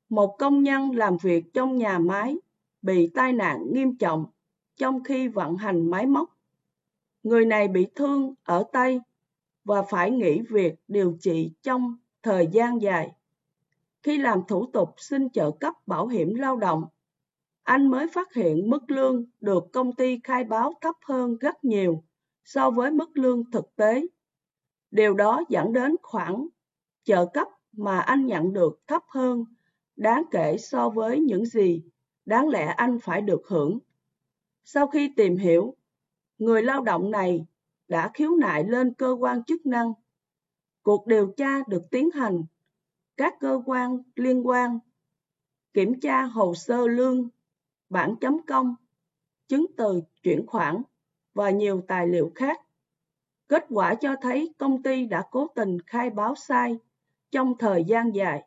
Một công nhân làm việc trong nhà máy bị tai nạn nghiêm trọng trong khi vận hành máy móc. Người này bị thương ở tay và phải nghỉ việc điều trị trong thời gian dài. Khi làm thủ tục xin trợ cấp bảo hiểm lao động, anh mới phát hiện mức lương được công ty khai báo thấp hơn rất nhiều so với mức lương thực tế. Điều đó dẫn đến khoản trợ cấp mà anh nhận được thấp hơn đáng kể so với những gì đáng lẽ anh phải được hưởng. Sau khi tìm hiểu, người lao động này đã khiếu nại lên cơ quan chức năng. Cuộc điều tra được tiến hành. Các cơ quan liên quan kiểm tra hồ sơ lương, bảng chấm công, chứng từ chuyển khoản và nhiều tài liệu khác. Kết quả cho thấy công ty đã cố tình khai báo sai trong thời gian dài.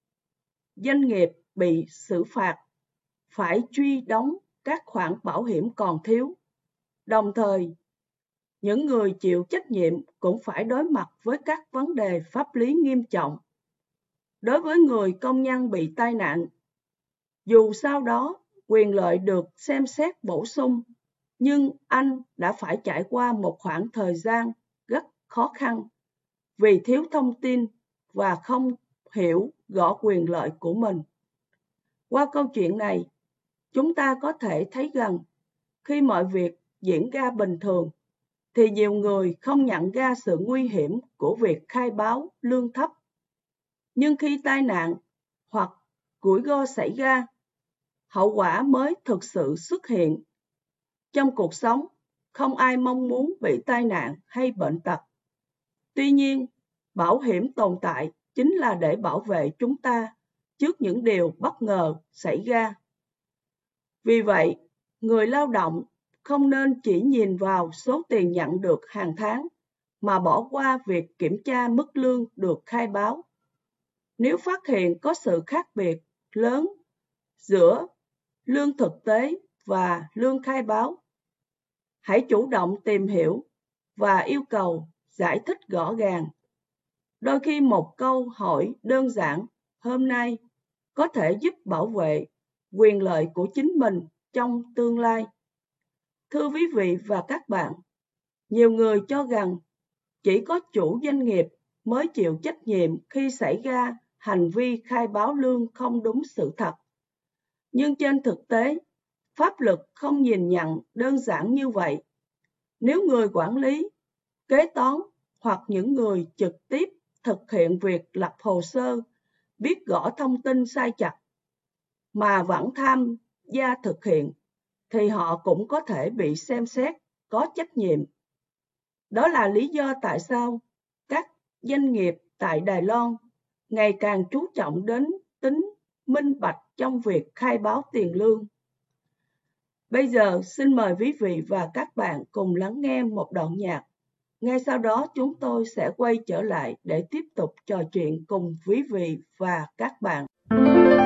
Doanh nghiệp bị xử phạt phải truy đóng các khoản bảo hiểm còn thiếu. Đồng thời, những người chịu trách nhiệm cũng phải đối mặt với các vấn đề pháp lý nghiêm trọng. Đối với người công nhân bị tai nạn, dù sau đó quyền lợi được xem xét bổ sung, nhưng anh đã phải trải qua một khoảng thời gian rất khó khăn vì thiếu thông tin và không hiểu rõ quyền lợi của mình. Qua câu chuyện này, chúng ta có thể thấy rằng khi mọi việc diễn ra bình thường, thì nhiều người không nhận ra sự nguy hiểm của việc khai báo lương thấp. Nhưng khi tai nạn hoặc rủi ro xảy ra, hậu quả mới thực sự xuất hiện. Trong cuộc sống, không ai mong muốn bị tai nạn hay bệnh tật. Tuy nhiên, bảo hiểm tồn tại chính là để bảo vệ chúng ta trước những điều bất ngờ xảy ra. Vì vậy, người lao động không nên chỉ nhìn vào số tiền nhận được hàng tháng mà bỏ qua việc kiểm tra mức lương được khai báo. Nếu phát hiện có sự khác biệt lớn giữa lương thực tế và lương khai báo, hãy chủ động tìm hiểu và yêu cầu giải thích rõ ràng. Đôi khi một câu hỏi đơn giản hôm nay có thể giúp bảo vệ quyền lợi của chính mình trong tương lai. Thưa quý vị và các bạn, nhiều người cho rằng chỉ có chủ doanh nghiệp mới chịu trách nhiệm khi xảy ra hành vi khai báo lương không đúng sự thật. Nhưng trên thực tế, pháp luật không nhìn nhận đơn giản như vậy. Nếu người quản lý, kế toán hoặc những người trực tiếp thực hiện việc lập hồ sơ biết rõ thông tin sai chặt mà vẫn tham gia thực hiện, thì họ cũng có thể bị xem xét có trách nhiệm. Đó là lý do tại sao các doanh nghiệp tại Đài Loan ngày càng chú trọng đến tính minh bạch trong việc khai báo tiền lương. Bây giờ xin mời quý vị và các bạn cùng lắng nghe một đoạn nhạc. Ngay sau đó chúng tôi sẽ quay trở lại để tiếp tục trò chuyện cùng quý vị và các bạn.